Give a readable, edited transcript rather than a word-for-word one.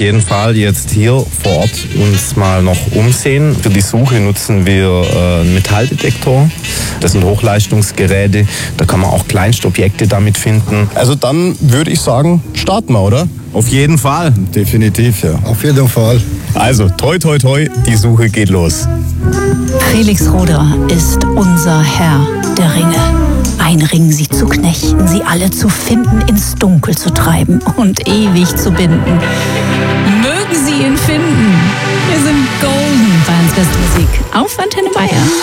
jeden Fall jetzt hier vor Ort uns mal noch umsehen. Für die Suche nutzen wir einen Metalldetektor. Das sind Hochleistungsgeräte, da kann man auch Kleinstobjekte damit finden. Also dann würde ich sagen, starten wir, oder? Auf jeden Fall. Definitiv, ja. Auf jeden Fall. Also, toi, toi, toi, die Suche geht los. Felix Roder ist unser Herr der Ringe. Ein Ring, sie zu knechten, sie alle zu finden, ins Dunkel zu treiben und ewig zu binden. Mögen Sie ihn finden. Wir sind Golden bei Hans West Musik auf Antenne Bayern.